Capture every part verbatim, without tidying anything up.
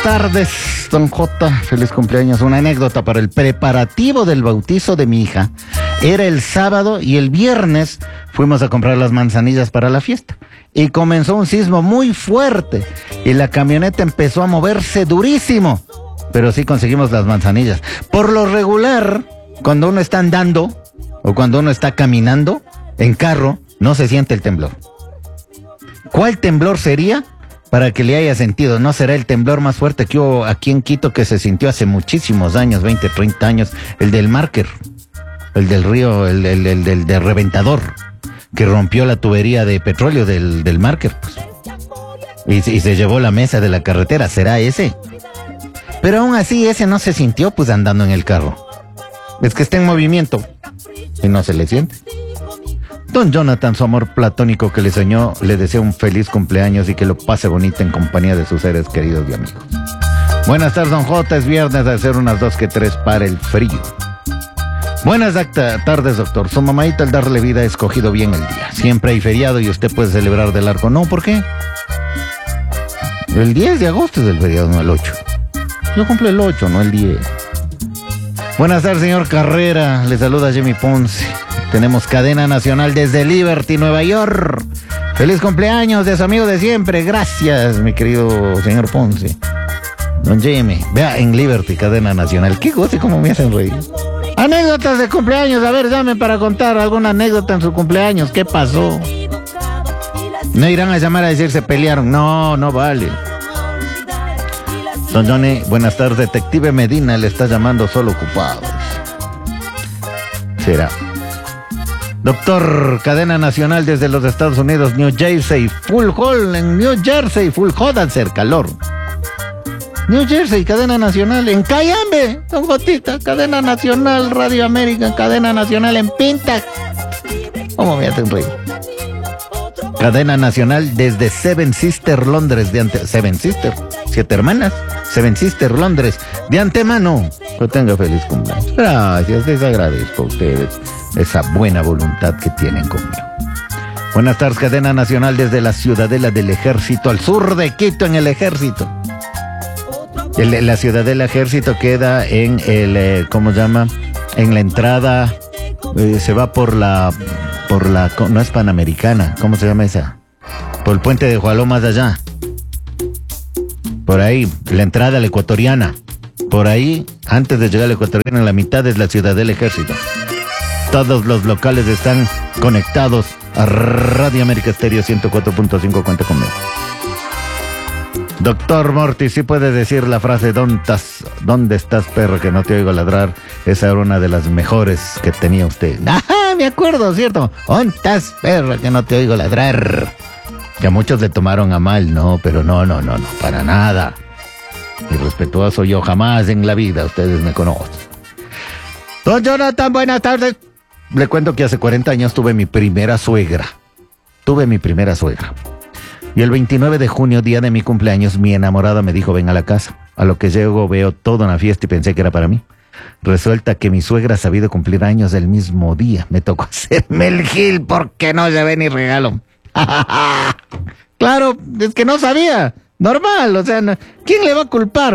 tardes, don J. Feliz cumpleaños. Una anécdota para el preparativo del bautizo de mi hija. Era el sábado y el viernes fuimos a comprar las manzanillas para la fiesta. Y comenzó un sismo muy fuerte y la camioneta empezó a moverse durísimo. Pero sí conseguimos las manzanillas. Por lo regular, cuando uno está andando o cuando uno está caminando en carro, no se siente el temblor. ¿Cuál temblor sería? Para que le haya sentido, ¿no será el temblor más fuerte que hubo aquí en Quito, que se sintió hace muchísimos años, veinte, treinta años? El del Márquer, el del río, el, el, el, el del Reventador, que rompió la tubería de petróleo del, del Márquer, pues. Y, y se llevó la mesa de la carretera, ¿será ese? Pero aún así ese no se sintió, pues, andando en el carro. Es que está en movimiento y no se le siente. Don Jonathan, su amor platónico que le soñó, le desea un feliz cumpleaños y que lo pase bonito en compañía de sus seres queridos y amigos. Buenas tardes, don J. Es viernes, de ser unas dos que tres para el frío. Buenas tardes, doctor. Su mamadita al darle vida ha escogido bien el día. Siempre hay feriado y usted puede celebrar de largo. No, ¿por qué? El diez de agosto es el feriado, no el ocho. Yo cumplo el ocho, no el diez. Buenas tardes, señor Carrera. Le saluda Jimmy Ponce. Tenemos cadena nacional desde Liberty, Nueva York. Feliz cumpleaños de su amigo de siempre. Gracias, mi querido señor Ponce. Don Jimmy, vea en Liberty, cadena nacional. Qué goce, cómo me hacen reír. Anécdotas de cumpleaños. A ver, llamen para contar alguna anécdota en su cumpleaños. ¿Qué pasó? No irán a llamar a decir se pelearon. No, no vale. Don Johnny, buenas tardes. Detective Medina le está llamando, solo ocupado. Será. Doctor, cadena nacional desde los Estados Unidos, New Jersey, full hall en New Jersey, full hacer calor. New Jersey, cadena nacional en Cayambe, don Gotita, cadena nacional, Radio América, cadena nacional en Pinta. ¿Cómo me hacen reír? Cadena nacional desde Seven Sister, Londres, de ante... Seven Sister, siete hermanas, Seven Sister, Londres, de antemano. Que tenga feliz cumpleaños. Gracias, les agradezco a ustedes esa buena voluntad que tienen conmigo. Buenas tardes, cadena nacional desde la Ciudadela del Ejército, al sur de Quito, en el Ejército. El, la Ciudadela Ejército queda en el, eh, ¿cómo se llama? En la entrada, eh, se va por la, por la, no es Panamericana, ¿cómo se llama esa? Por el puente de Jualó más allá. Por ahí, la entrada a la Ecuatoriana. Por ahí, antes de llegar a la Ecuatoriana, en la mitad es la Ciudadela Ejército. Todos los locales están conectados a Radio América Estéreo ciento cuatro punto cinco. Cuenta conmigo. Doctor Morty, ¿sí puede decir la frase ¿Dónde estás, ¿Dónde estás, perro, que no te oigo ladrar? Esa era una de las mejores que tenía usted. ¡Ajá! Me acuerdo, ¿cierto? ¿Dónde estás, perro, que no te oigo ladrar? Que a muchos le tomaron a mal, no, pero no, no, no, no, para nada. Irrespetuoso yo jamás en la vida, ustedes me conocen. Don Jonathan, buenas tardes. Le cuento que hace cuarenta años tuve mi primera suegra. Tuve mi primera suegra. Y el veintinueve de junio, día de mi cumpleaños, mi enamorada me dijo, ven a la casa. A lo que llego, veo toda una fiesta y pensé que era para mí. Resulta que mi suegra ha sabido cumplir años el mismo día. Me tocó hacerme el gil porque no llevé ni regalo. Claro, es que no sabía. Normal, o sea, ¿quién le va a culpar?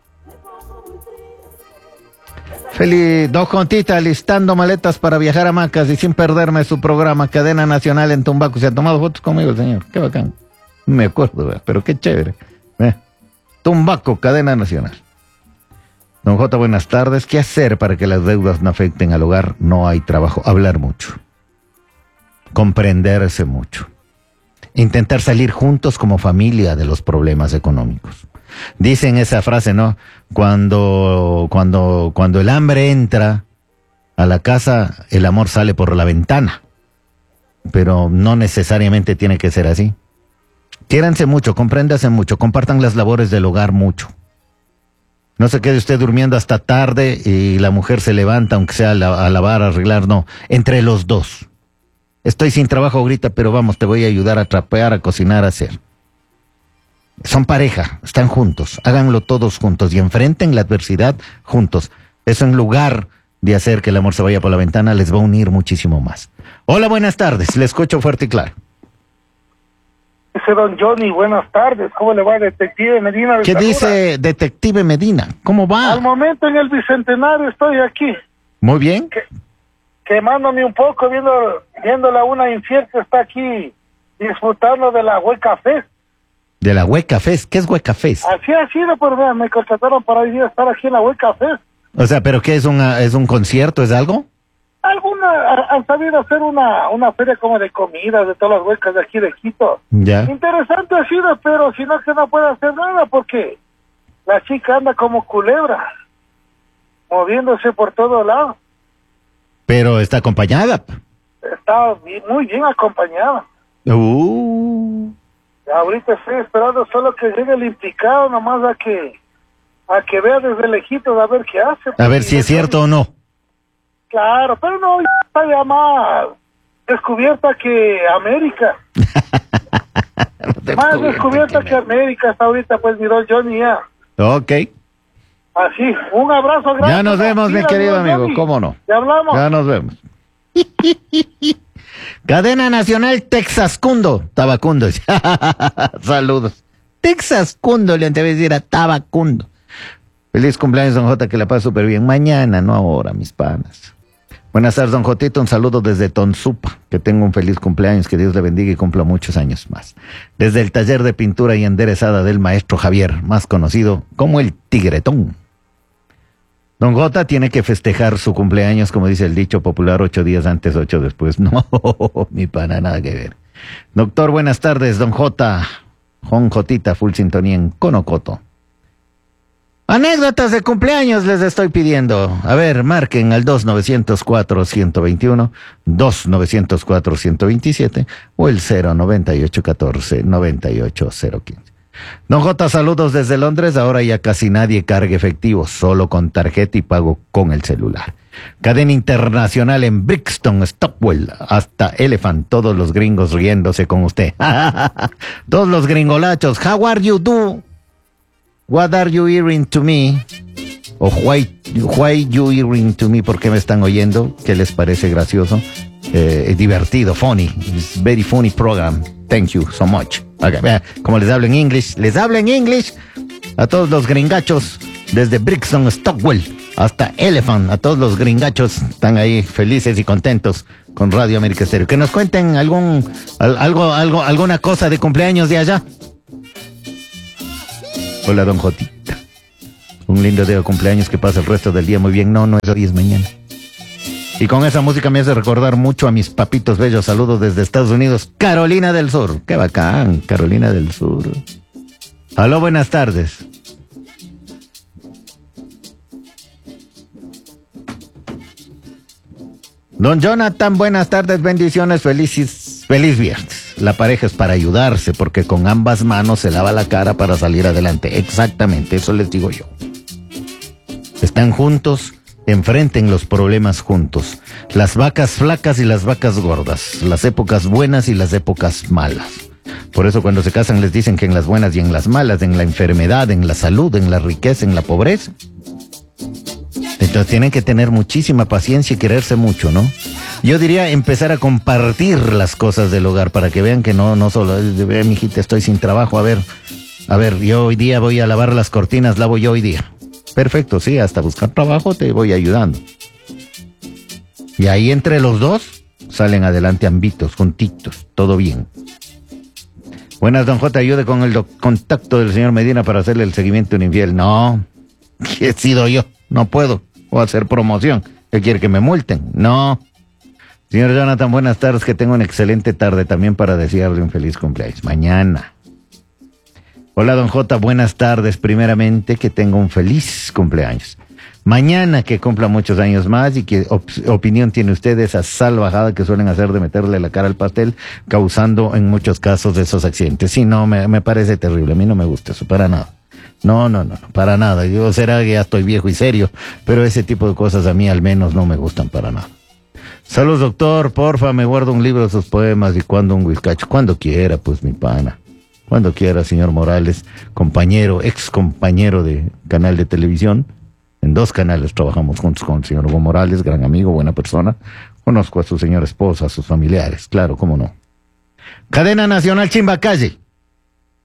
Feliz, dos Jontita, listando maletas para viajar a Macas y sin perderme su programa, cadena nacional en Tumbaco. Se ha tomado fotos conmigo el señor, qué bacán. Me acuerdo, pero qué chévere. Eh. Tumbaco, cadena nacional. Don J, buenas tardes. ¿Qué hacer para que las deudas no afecten al hogar? No hay trabajo. Hablar mucho. Comprenderse mucho. Intentar salir juntos como familia de los problemas económicos. Dicen esa frase, ¿no? Cuando, cuando, cuando el hambre entra a la casa, el amor sale por la ventana. Pero no necesariamente tiene que ser así. Quiéranse mucho, compréndanse mucho, compartan las labores del hogar mucho. No se quede usted durmiendo hasta tarde y la mujer se levanta, aunque sea a, la, a lavar, a arreglar, no. Entre los dos. Estoy sin trabajo ahorita, pero vamos, te voy a ayudar a trapear, a cocinar, a hacer. Son pareja, están juntos, háganlo todos juntos y enfrenten la adversidad juntos. Eso en lugar de hacer que el amor se vaya por la ventana, les va a unir muchísimo más. Hola, buenas tardes, le escucho fuerte y claro. dice don Johnny? Buenas tardes. ¿Cómo le va, detective Medina? ¿Qué dice detective Medina? ¿Cómo va? Al momento en el Bicentenario estoy aquí. Muy bien. Que, quemándome un poco, viendo, viendo la una infiel que está aquí disfrutando de la Hueca Fest. De la Hueca Fest. ¿Qué es Hueca Fest? Así ha sido, pero vean, me contrataron para hoy día estar aquí en la Hueca Fest. O sea, ¿pero qué es, una, es un concierto? ¿Es algo? Alguna han sabido hacer una una feria como de comida de todas las huecas de aquí de Quito. Ya. Interesante ha sido, pero si no que no puede hacer nada porque la chica anda como culebra, moviéndose por todo lado. Pero está acompañada. Está bien, muy bien acompañada. Uh. Ahorita estoy esperando solo que llegue el implicado, nomás a que a que vea desde lejitos a ver qué hace. A ver si es cierto o no. Claro, pero no, ya está ya más descubierta que América. Más descubierta que América hasta ahorita, pues, miró Johnny ya. Ok. Así, un abrazo grande. Ya nos vemos, mi querido amigo, Johnny. ¿cómo no? Ya hablamos. Ya nos vemos. Cadena Nacional Texascundo, Tabacundo. Saludos. Texascundo, le antes de decir a Tabacundo. Feliz cumpleaños, don Jota, que la pase súper bien. Mañana, no ahora, mis panas. Buenas tardes, don Jotito, un saludo desde Tonsupa, que tenga un feliz cumpleaños, que Dios le bendiga y cumpla muchos años más. Desde el taller de pintura y enderezada del maestro Javier, más conocido como el Tigretón. Don Jota tiene que festejar su cumpleaños, como dice el dicho popular, ocho días antes, ocho después. No, mi pana, nada que ver. Doctor, buenas tardes, don Jota. Jon Jotita, full sintonía en Conocoto. Anécdotas de cumpleaños les estoy pidiendo. A ver, marquen al dos nueve cero cuatro, uno dos uno, dos nueve cero cuatro, uno dos siete o el cero noventa y ocho catorce, noventa y ocho cero quince. Don J, saludos desde Londres. Ahora ya casi nadie carga efectivo, solo con tarjeta y pago con el celular. Cadena internacional en Brixton, Stockwell, hasta Elephant, todos los gringos riéndose con usted. Todos los gringolachos, how are you do? What are you hearing to me? O why, why you hearing to me? ¿Por qué me están oyendo? ¿Qué les parece gracioso? Eh, divertido, funny. It's very funny program. Thank you so much. Okay, vea, como les hablo en English, les hablo en English a todos los gringachos desde Brixton, Stockwell, hasta Elephant. A todos los gringachos están ahí felices y contentos con Radio América Estéreo. Que nos cuenten algún, algo, algo, alguna cosa de cumpleaños de allá. Hola, don Jotita. Un lindo día de cumpleaños, que pasa el resto del día muy bien. No, no es hoy, es mañana. Y con esa música me hace recordar mucho a mis papitos bellos. Saludos desde Estados Unidos, Carolina del Sur. Qué bacán, Carolina del Sur. Aló, buenas tardes. Don Jonathan, buenas tardes, bendiciones, felices, feliz viernes. La pareja es para ayudarse, porque con ambas manos se lava la cara para salir adelante. Exactamente, eso les digo yo. Están juntos, enfrenten los problemas juntos. Las vacas flacas y las vacas gordas. Las épocas buenas y las épocas malas. Por eso cuando se casan les dicen que en las buenas y en las malas, en la enfermedad, en la salud, en la riqueza, en la pobreza. Entonces tienen que tener muchísima paciencia y quererse mucho, ¿no? Yo diría empezar a compartir las cosas del hogar para que vean que no, no solo, ve, mijita, estoy sin trabajo, a ver, a ver, yo hoy día voy a lavar las cortinas, lavo yo hoy día. Perfecto, sí, hasta buscar trabajo te voy ayudando. Y ahí entre los dos salen adelante ambitos, juntitos, todo bien. Buenas, don J, ayude con el contacto del señor Medina para hacerle el seguimiento a un infiel. No, he sido yo, no puedo. O hacer promoción. ¿Qué quiere, que me multen? No. Señor Jonathan, buenas tardes, que tenga una excelente tarde también para desearle un feliz cumpleaños. Mañana. Hola, don J, buenas tardes. Primeramente, que tenga un feliz cumpleaños. Mañana, que cumpla muchos años más. Y qué op opinión tiene usted de esa salvajada que suelen hacer de meterle la cara al pastel, causando en muchos casos esos accidentes? Sí, no, me, me parece terrible. A mí no me gusta eso, para nada. No, no, no, no, para nada. Yo será que ya estoy viejo y serio, pero ese tipo de cosas a mí al menos no me gustan para nada. Saludos, doctor, porfa, me guardo un libro de sus poemas y cuando un whiskacho. Cuando quiera, pues, mi pana. Cuando quiera, señor Morales, compañero, ex compañero de canal de televisión. En dos canales trabajamos juntos con el señor Hugo Morales, gran amigo, buena persona. Conozco a su señora esposa, a sus familiares, claro, cómo no. Cadena Nacional Chimbacalle.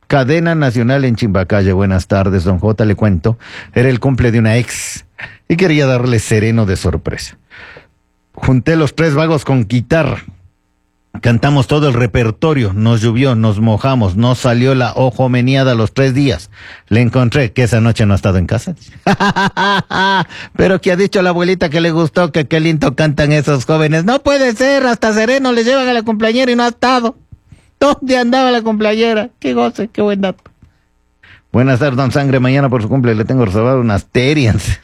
Cadena Nacional en Chimbacalle. Buenas tardes, don J. Le cuento. Era el cumple de una ex y quería darle sereno de sorpresa. Junté los tres vagos con guitarra. Cantamos todo el repertorio. Nos llovió, nos mojamos, nos salió la ojo meneada los tres días. Le encontré que esa noche no ha estado en casa. Pero que ha dicho la abuelita que le gustó, que qué lindo cantan esos jóvenes. No puede ser, hasta sereno le llevan a la cumpleañera y no ha estado. ¿Dónde andaba la cumpleañera? Qué goce, qué buen dato. Buenas tardes, don Sangre. Mañana por su cumple le tengo reservado unas terians.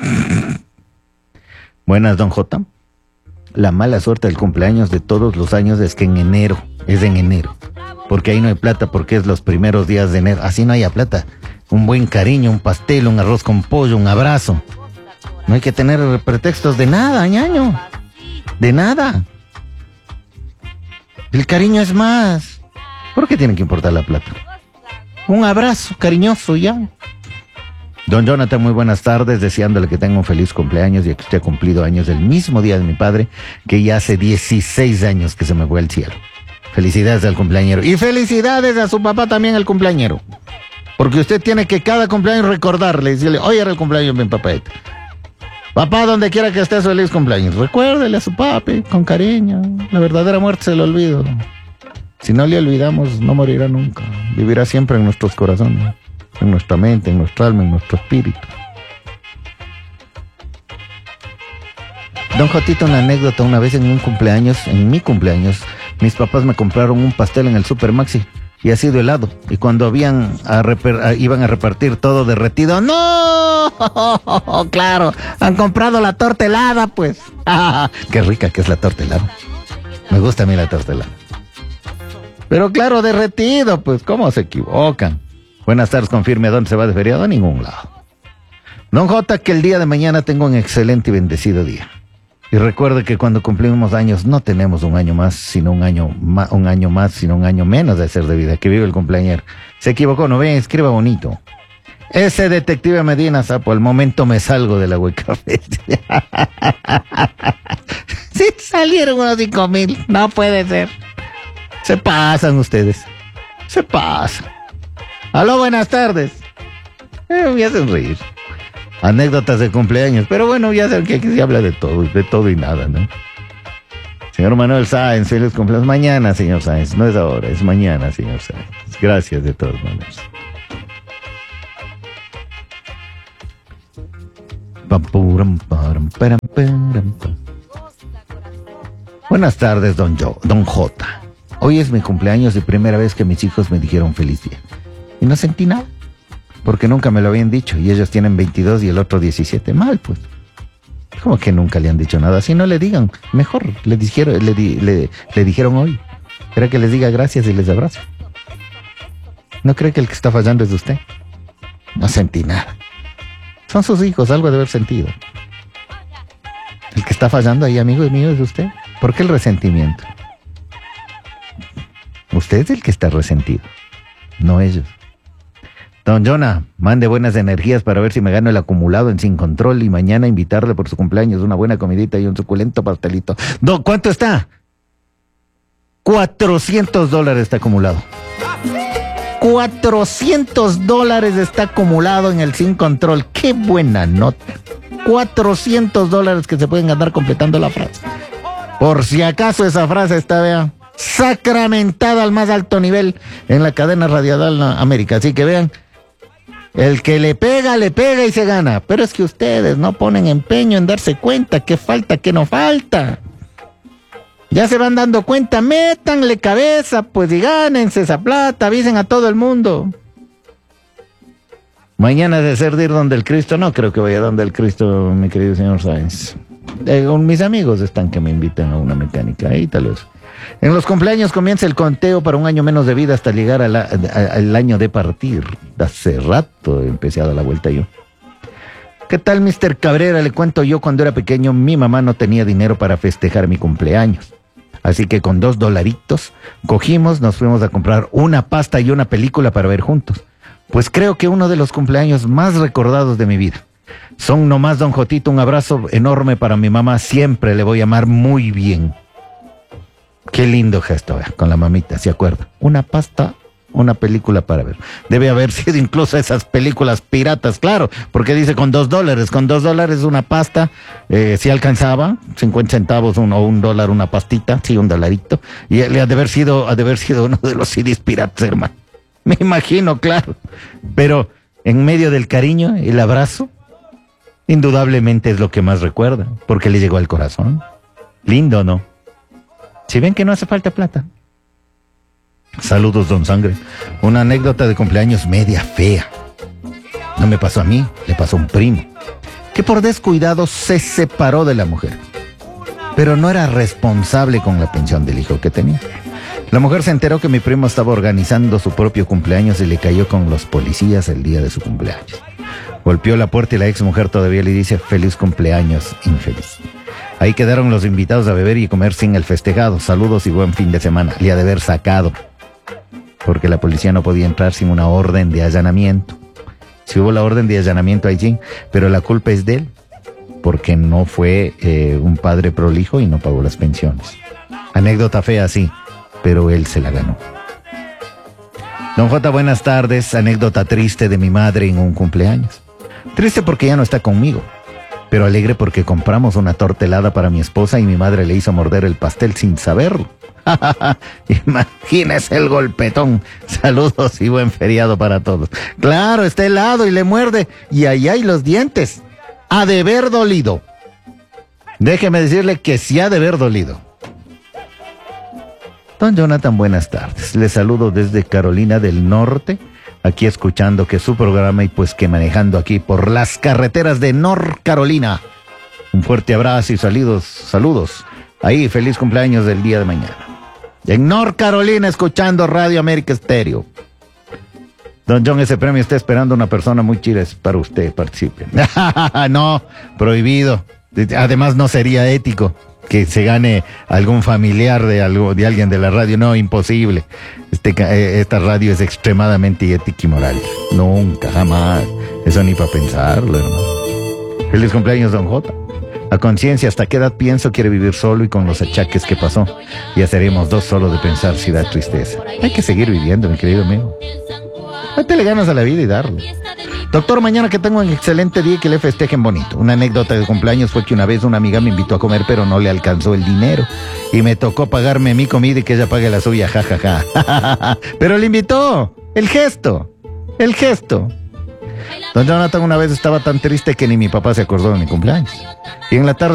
Buenas, don J. La mala suerte del cumpleaños de todos los años es que en enero, es en enero. Porque ahí no hay plata, porque es los primeros días de enero. Así no haya plata. Un buen cariño, un pastel, un arroz con pollo, un abrazo. No hay que tener pretextos de nada, ñaño. De nada. El cariño es más. ¿Por qué tiene que importar la plata? Un abrazo cariñoso ya. Don Jonathan, muy buenas tardes, deseándole que tenga un feliz cumpleaños y que usted ha cumplido años el mismo día de mi padre, que ya hace dieciséis años que se me fue al cielo. Felicidades al cumpleañero. Y felicidades a su papá también, el cumpleañero. Porque usted tiene que cada cumpleaños recordarle, decirle, hoy era el cumpleaños de mi papá. Papá, donde quiera que estés, feliz cumpleaños. Recuérdele a su papi, con cariño. La verdadera muerte se le olvida. Si no le olvidamos, no morirá nunca. Vivirá siempre en nuestros corazones. En nuestra mente, en nuestra alma, en nuestro espíritu. Don Jotito, una anécdota. Una vez en un cumpleaños, en mi cumpleaños, mis papás me compraron un pastel en el Super Maxi y ha sido helado. Y cuando habían a reper, a, iban a repartir todo derretido, ¡no! Claro, han comprado la torta helada, pues. Qué rica que es la torta helada. Me gusta a mí la torta helada. Pero claro, derretido, pues, ¿cómo se equivocan? Buenas tardes, confirme a dónde se va de feriado. A ningún lado. Don J, que el día de mañana tengo un excelente y bendecido día. Y recuerde que cuando cumplimos años no tenemos un año más, sino un año más, un año más, sino un año menos de ser de vida. Que vive el cumpleañero. Se equivocó, no ve, escriba bonito. Ese detective Medina, sapo, al momento me salgo de la huecafé. Sí, salieron unos cinco mil. No puede ser. Se pasan ustedes. Se pasan. Aló, buenas tardes. Eh, me hacen reír. Anécdotas de cumpleaños. Pero bueno, ya saben que aquí se habla de todo, de todo y nada, ¿no? Señor Manuel Sáenz, feliz cumpleaños. Mañana, señor Sáenz. No es ahora, es mañana, señor Sáenz. Gracias de todas maneras. Buenas tardes, don Joe, don J. Hoy es mi cumpleaños y primera vez que mis hijos me dijeron feliz día. Y no sentí nada, porque nunca me lo habían dicho, y ellos tienen veintidós y el otro diecisiete. Mal, pues. ¿Cómo que nunca le han dicho nada? Si no le digan, mejor le dijeron, le, di, le, le dijeron hoy. ¿Cree que les diga gracias y les abrazo? ¿No cree que el que está fallando es usted? No sentí nada. Son sus hijos, algo de haber sentido. El que está fallando ahí, amigo mío, es usted. ¿Por qué el resentimiento? Usted es el que está resentido, no ellos. Don Jonah, mande buenas energías para ver si me gano el acumulado en Sin Control y mañana invitarle por su cumpleaños una buena comidita y un suculento pastelito. Don, ¿cuánto está? cuatrocientos dólares está acumulado. cuatrocientos dólares está acumulado en el Sin Control. ¡Qué buena nota! cuatrocientos dólares que se pueden ganar completando la frase. Por si acaso esa frase está, vean, sacramentada al más alto nivel en la cadena radial América. Así que vean, el que le pega, le pega y se gana. Pero es que ustedes no ponen empeño en darse cuenta qué falta, qué no falta. Ya se van dando cuenta, métanle cabeza, pues, y gánense esa plata, avisen a todo el mundo. Mañana de ser de ir donde el Cristo, no creo que vaya donde el Cristo, mi querido señor Sáenz. Eh, mis amigos están que me invitan a una mecánica, ahí tal vez. En los cumpleaños comienza el conteo para un año menos de vida hasta llegar a la, a, al año de partir. Hace rato empecé a dar la vuelta yo. ¿Qué tal, mister Cabrera? Le cuento yo, cuando era pequeño, mi mamá no tenía dinero para festejar mi cumpleaños. Así que con dos dolaritos cogimos, nos fuimos a comprar una pasta y una película para ver juntos. Pues creo que uno de los cumpleaños más recordados de mi vida. Son nomás, don Jotito, un abrazo enorme para mi mamá. Siempre le voy a amar muy bien. Qué lindo gesto, ¿eh? Con la mamita, ¿se acuerda? Una pasta, una película para ver. Debe haber sido incluso esas películas piratas, claro, porque dice con dos dólares, con dos dólares una pasta, eh, si alcanzaba, cincuenta centavos un, o un dólar una pastita, sí, un dolarito, y le ha de haber sido, ha de haber sido uno de los C Ds piratas, hermano. Me imagino, claro, pero en medio del cariño, el abrazo, indudablemente es lo que más recuerda, porque le llegó al corazón. Lindo, ¿no? Si ven que no hace falta plata. Saludos, don Sangre. Una anécdota de cumpleaños media fea. No me pasó a mí, le pasó a un primo, que por descuidado se separó de la mujer, pero no era responsable con la pensión del hijo que tenía. La mujer se enteró que mi primo estaba organizando su propio cumpleaños y le cayó con los policías el día de su cumpleaños. Golpeó la puerta y la ex mujer todavía le dice feliz cumpleaños, infeliz. Ahí quedaron los invitados a beber y comer sin el festejado. Saludos y buen fin de semana. Le ha de haber sacado, porque la policía no podía entrar sin una orden de allanamiento. Si hubo la orden de allanamiento allí, pero la culpa es de él, porque no fue eh, un padre prolijo y no pagó las pensiones. Anécdota fea, sí, pero él se la ganó. Don J, buenas tardes. Anécdota triste de mi madre en un cumpleaños. Triste porque ya no está conmigo, pero alegre porque compramos una torta helada para mi esposa y mi madre le hizo morder el pastel sin saberlo. Imagínese el golpetón. Saludos y buen feriado para todos. Claro, está helado y le muerde, y ahí hay los dientes. Ha de haber dolido. Déjeme decirle que sí ha de haber dolido. Don Jonathan, buenas tardes. Le saludo desde Carolina del Norte, aquí escuchando que su programa y pues que manejando aquí por las carreteras de North Carolina. Un fuerte abrazo y saludos, saludos. Ahí, feliz cumpleaños del día de mañana. En North Carolina, escuchando Radio América Estéreo. Don John, ese premio está esperando una persona muy chida para usted, participe. No, prohibido. Además, no sería ético que se gane algún familiar de algo, de alguien de la radio. No, imposible. Este, esta radio es extremadamente ética y moral. Nunca, jamás. Eso ni para pensarlo, hermano. Feliz cumpleaños, don J. A conciencia, ¿hasta qué edad pienso quiere vivir solo y con los achaques que pasó? Ya seremos dos solo de pensar si da tristeza. Hay que seguir viviendo, mi querido amigo. Date ganas a la vida y darle. Doctor, mañana que tengo un excelente día y que le festejen bonito. Una anécdota de cumpleaños fue que una vez una amiga me invitó a comer, pero no le alcanzó el dinero. Y me tocó pagarme mi comida y que ella pague la suya, jajaja. Ja, ja. Ja. Pero le invitó. El gesto. El gesto. Don Jonathan, una vez estaba tan triste que ni mi papá se acordó de mi cumpleaños. Y en la tarde